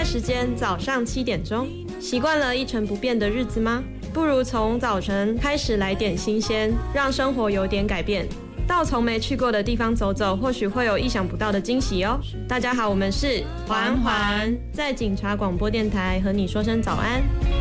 时间早上7点钟，习惯了一成不变的日子吗？不如从早晨开始来点新鲜，让生活有点改变。到从没去过的地方走走，或许会有意想不到的惊喜哦。大家好，我们是环环，在警察广播电台和你说声早安。